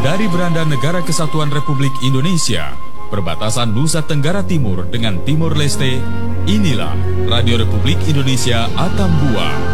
Dari beranda Negara Kesatuan Republik Indonesia, perbatasan Nusa Tenggara Timur dengan Timor Leste, inilah Radio Republik Indonesia Atambua.